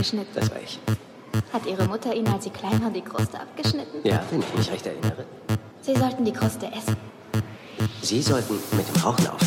geschnitten? Das war ich. Hat Ihre Mutter Ihnen, als Sie klein waren, die Kruste abgeschnitten? Ja, wenn ich mich recht erinnere. Sie sollten die Kruste essen. Sie sollten mit dem Rauchen aufhören.